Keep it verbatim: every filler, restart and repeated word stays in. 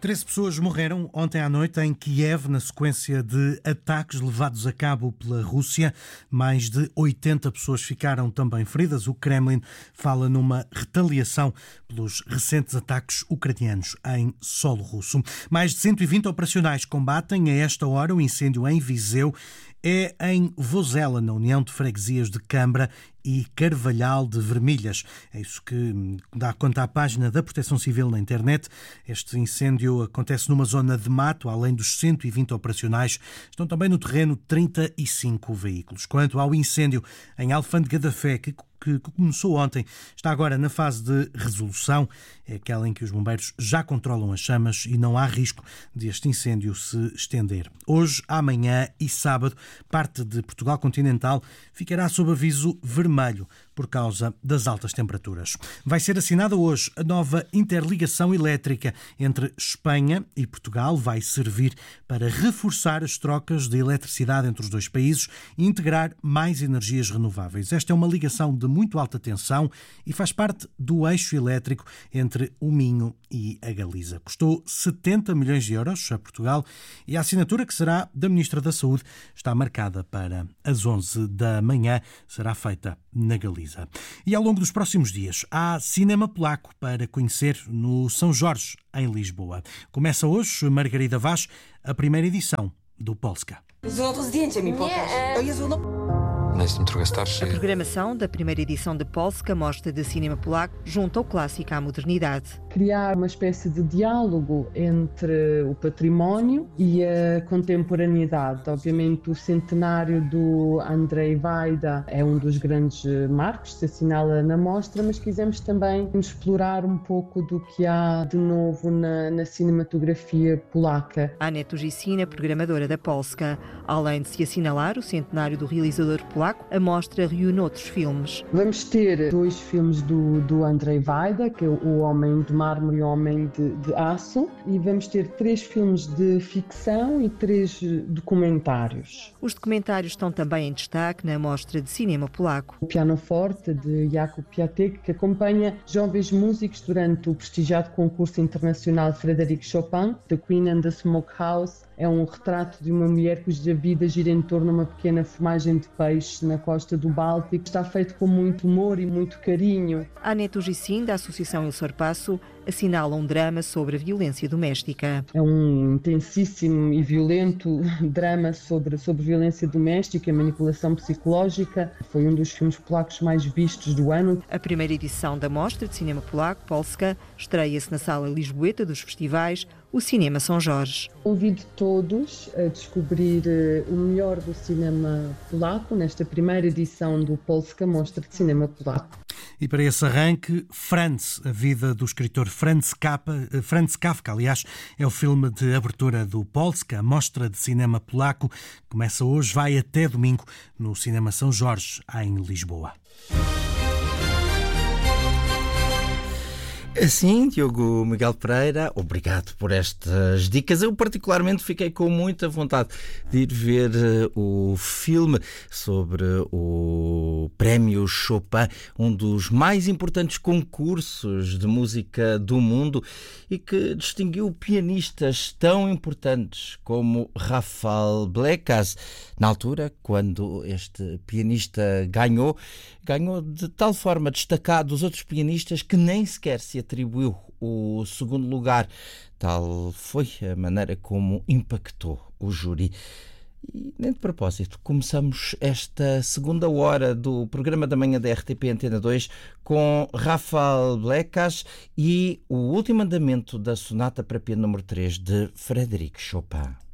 treze pessoas morreram ontem à noite em Kiev na sequência de ataques levados a cabo pela Rússia. Mais de oitenta pessoas ficaram também feridas. O Kremlin fala numa retaliação pelos recentes ataques ucranianos em solo russo. Mais de cento e vinte operacionais combatem a esta hora o incêndio em Viseu. É em Vozela, na União de Freguesias de Câmara e Carvalhal de Vermelhas. É isso que dá conta à página da Proteção Civil na internet. Este incêndio acontece numa zona de mato. Além dos cento e vinte operacionais, estão também no terreno trinta e cinco veículos. Quanto ao incêndio em Alfândega da Fé, que que começou ontem, está agora na fase de resolução. É aquela em que os bombeiros já controlam as chamas e não há risco de este incêndio se estender. Hoje, amanhã e sábado, parte de Portugal continental ficará sob aviso vermelho por causa das altas temperaturas. Vai ser assinada hoje a nova interligação elétrica entre Espanha e Portugal. Vai servir para reforçar as trocas de eletricidade entre os dois países e integrar mais energias renováveis. Esta é uma ligação de muito alta tensão e faz parte do eixo elétrico entre o Minho e a Galiza. Custou setenta milhões de euros a Portugal e a assinatura, que será da Ministra da Saúde, está marcada para as onze da manhã. Será feita na Galiza. E ao longo dos próximos dias há cinema polaco para conhecer no São Jorge, em Lisboa. Começa hoje, Margarida Vaz, a primeira edição do Polska. A programação da primeira edição de Polska, mostra de cinema polaco, junta o clássico à modernidade. Criar uma espécie de diálogo entre o património e a contemporaneidade. Obviamente o centenário do Andrzej Wajda é um dos grandes marcos que se assinala na mostra, mas quisemos também explorar um pouco do que há de novo na, na cinematografia polaca. Aneta Tuzicina, programadora da Polska. Além de se assinalar o centenário do realizador polaco, a mostra reúne outros filmes. Vamos ter dois filmes do, do Andrzej Wajda, que é O Homem de Mármore e O Homem de, de Aço, e vamos ter três filmes de ficção e três documentários. Os documentários estão também em destaque na mostra de cinema polaco. O Pianoforte, de Jakub Piatek, que acompanha jovens músicos durante o prestigiado concurso internacional Frédéric Chopin, The Queen and the Smokehouse. É um retrato de uma mulher cuja vida gira em torno de uma pequena formagem de peixe na costa do Báltico. Está feito com muito humor e muito carinho. A Aneta Tuzicina, da Associação Il Sorpasso, assinala um drama sobre a violência doméstica. É um intensíssimo e violento drama sobre, sobre violência doméstica e manipulação psicológica. Foi um dos filmes polacos mais vistos do ano. A primeira edição da Mostra de Cinema Polaco, Polska, estreia-se na Sala Lisboeta dos Festivais, o Cinema São Jorge. Convido todos a descobrir o melhor do cinema polaco nesta primeira edição do Polska, Mostra de Cinema Polaco. E para esse arranque, Franz, a vida do escritor Franz Kafka, Franz Kafka, aliás, é o filme de abertura do Polska, a mostra de cinema polaco. Começa hoje, vai até domingo no Cinema São Jorge, em Lisboa. Assim, Diogo Miguel Pereira, obrigado por estas dicas. Eu particularmente fiquei com muita vontade de ir ver o filme sobre o Prémio Chopin, um dos mais importantes concursos de música do mundo e que distinguiu pianistas tão importantes como Rafał Blekaz. Na altura, quando este pianista ganhou, ganhou de tal forma destacado dos outros pianistas que nem sequer se atribuiu o segundo lugar. Tal foi a maneira como impactou o júri. E nem de propósito, começamos esta segunda hora do programa da manhã da R T P Antena dois com Rafał Blekaz e o último andamento da Sonata para Piano número três de Frédéric Chopin.